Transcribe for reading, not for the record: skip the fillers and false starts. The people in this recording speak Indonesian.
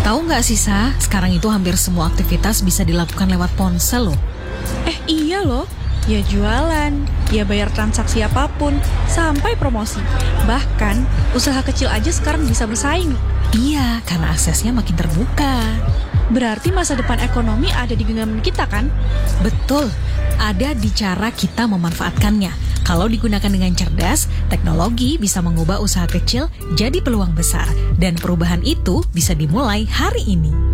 Tahu nggak sih, Sa? Sekarang itu hampir semua aktivitas bisa dilakukan lewat ponsel loh. Iya loh. Ya jualan, ya bayar transaksi apapun, sampai promosi. Bahkan, usaha kecil aja sekarang bisa bersaing. Iya, karena aksesnya makin terbuka. Berarti masa depan ekonomi ada di genggaman kita kan? Betul, ada di cara kita memanfaatkannya. Kalau digunakan dengan cerdas, teknologi bisa mengubah usaha kecil jadi peluang besar. Dan perubahan itu bisa dimulai hari ini.